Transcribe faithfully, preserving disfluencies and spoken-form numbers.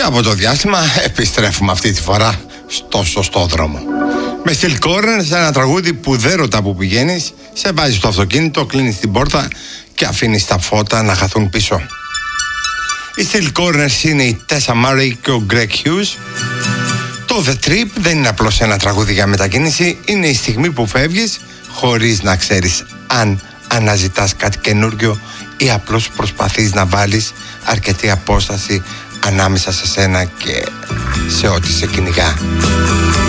από το διάστημα επιστρέφουμε αυτή τη φορά στο σωστό δρόμο. Με Steel Corner, σε ένα τραγούδι που δεν ρωτά που πηγαίνεις, σε βάζει στο αυτοκίνητο, κλείνεις την πόρτα και αφήνεις τα φώτα να χαθούν πίσω. Οι Steel Corners είναι η Tessa Murray και ο Greg Hughes. Το The Trip δεν είναι απλώς ένα τραγούδι για μετακίνηση, είναι η στιγμή που φεύγεις χωρίς να ξέρεις αν αναζητάς κάτι καινούργιο ή απλώς προσπαθείς να βάλεις αρκετή απόσταση ανάμεσα σε σένα και σε ό,τι σε κυνηγά.